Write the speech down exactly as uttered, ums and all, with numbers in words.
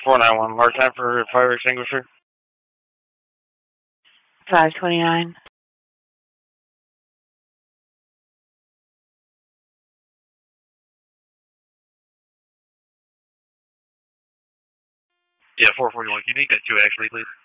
four nine one, mark time for fire extinguisher. five twenty-nine. Yeah, four forty-one. Can you make that two actually, please?